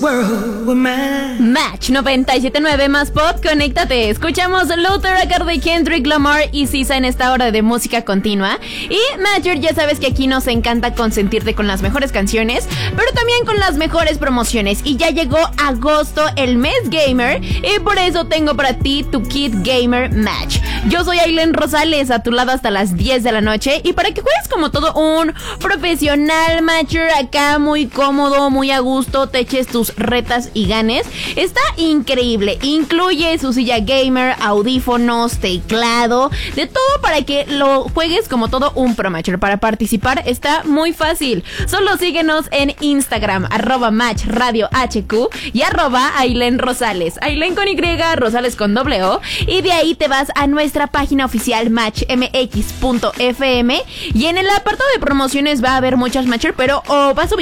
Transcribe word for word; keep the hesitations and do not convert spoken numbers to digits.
world with mine. Match noventa y siete punto nueve más pop, conéctate. Escuchamos Luther acá de Kendrick Lamar y Sisa en esta hora de música continua. Y Matcher, ya sabes que aquí nos encanta consentirte con las mejores canciones, pero también con las mejores promociones. Y ya llegó agosto, el mes gamer, y por eso tengo para ti tu kit gamer Match. Yo soy Aileen Rosales, a tu lado hasta las diez de la noche, y para que juegues como todo un profesional Matcher, acá muy cómodo, muy a gusto, te eches tus retas y ganes. Está increíble, incluye su silla gamer, audífonos, teclado, de todo para que lo juegues como todo un pro Matcher. Para participar está muy fácil, solo síguenos en Instagram, arroba match radio hq y arroba Aileen Rosales, Aileen con Y, Rosales con doble O, y de ahí te vas a nuestra página oficial match m x punto f m y en el apartado de promociones va a haber muchas Matcher, pero oh, vas a